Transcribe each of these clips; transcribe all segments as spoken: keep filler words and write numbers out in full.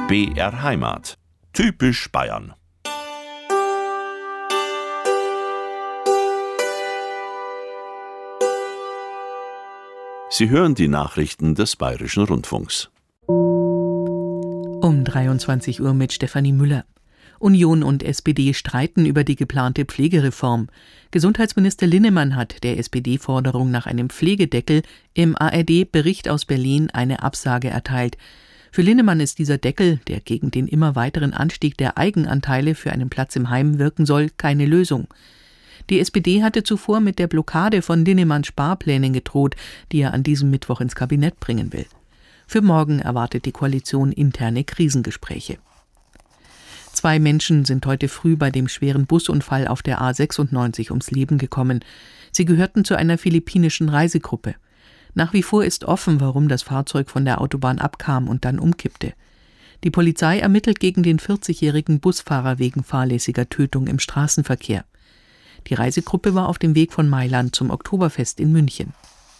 B R Heimat. Typisch Bayern. Sie hören die Nachrichten des Bayerischen Rundfunks. Um dreiundzwanzig Uhr mit Stefanie Müller. Union und S P D streiten über die geplante Pflegereform. Gesundheitsminister Linnemann hat der S P D-Forderung nach einem Pflegedeckel im A R D-Bericht aus Berlin eine Absage erteilt. Für Linnemann ist dieser Deckel, der gegen den immer weiteren Anstieg der Eigenanteile für einen Platz im Heim wirken soll, keine Lösung. Die S P D hatte zuvor mit der Blockade von Linnemanns Sparplänen gedroht, die er an diesem Mittwoch ins Kabinett bringen will. Für morgen erwartet die Koalition interne Krisengespräche. Zwei Menschen sind heute früh bei dem schweren Busunfall auf der A sechsundneunzig ums Leben gekommen. Sie gehörten zu einer philippinischen Reisegruppe. Nach wie vor ist offen, warum das Fahrzeug von der Autobahn abkam und dann umkippte. Die Polizei ermittelt gegen den vierzigjährigen Busfahrer wegen fahrlässiger Tötung im Straßenverkehr. Die Reisegruppe war auf dem Weg von Mailand zum Oktoberfest in München.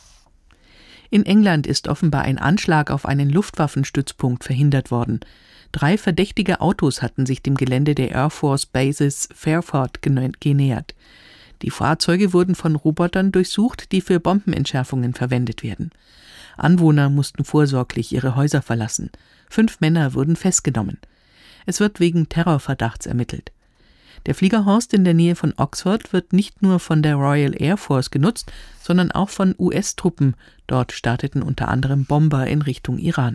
In England ist offenbar ein Anschlag auf einen Luftwaffenstützpunkt verhindert worden. Drei verdächtige Autos hatten sich dem Gelände der Air Force Bases Fairford genähert. Die Fahrzeuge wurden von Robotern durchsucht, die für Bombenentschärfungen verwendet werden. Anwohner mussten vorsorglich ihre Häuser verlassen. Fünf Männer wurden festgenommen. Es wird wegen Terrorverdachts ermittelt. Der Fliegerhorst in der Nähe von Oxford wird nicht nur von der Royal Air Force genutzt, sondern auch von U S-Truppen. Dort starteten unter anderem Bomber in Richtung Iran.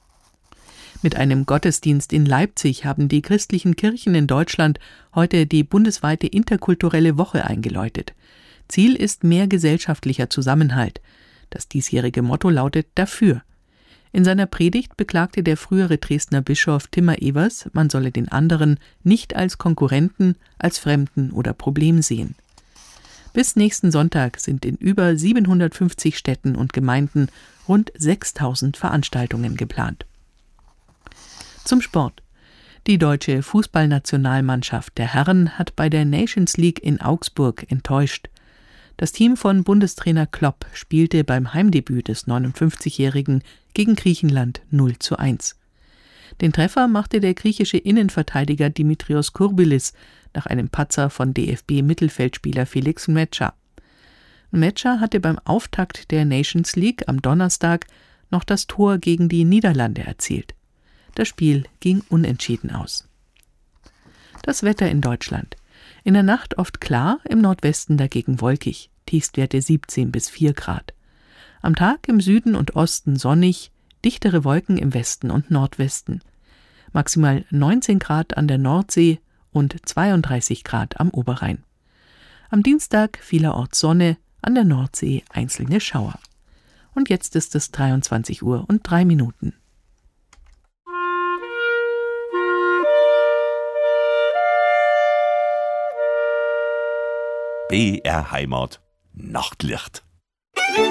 Mit einem Gottesdienst in Leipzig haben die christlichen Kirchen in Deutschland heute die bundesweite interkulturelle Woche eingeläutet. Ziel ist mehr gesellschaftlicher Zusammenhalt. Das diesjährige Motto lautet »Dafür«. In seiner Predigt beklagte der frühere Dresdner Bischof Timmer Evers, man solle den anderen nicht als Konkurrenten, als Fremden oder Problem sehen. Bis nächsten Sonntag sind in über siebenhundertfünfzig Städten und Gemeinden rund sechstausend Veranstaltungen geplant. Zum Sport. Die deutsche Fußballnationalmannschaft der Herren hat bei der Nations League in Augsburg enttäuscht. Das Team von Bundestrainer Klopp spielte beim Heimdebüt des neunundfünfzigjährigen gegen Griechenland null zu eins. Den Treffer machte der griechische Innenverteidiger Dimitrios Kourbilis nach einem Patzer von D F B-Mittelfeldspieler Felix Metscher. Metscher hatte beim Auftakt der Nations League am Donnerstag noch das Tor gegen die Niederlande erzielt. Das Spiel ging unentschieden aus. Das Wetter in Deutschland. In der Nacht oft klar, im Nordwesten dagegen wolkig, Tiefstwerte siebzehn bis vier Grad. Am Tag im Süden und Osten sonnig, dichtere Wolken im Westen und Nordwesten. Maximal neunzehn Grad an der Nordsee und zweiunddreißig Grad am Oberrhein. Am Dienstag vielerorts Sonne, an der Nordsee einzelne Schauer. Und jetzt ist es dreiundzwanzig Uhr und drei Minuten. B R Heimat. Nachtlicht.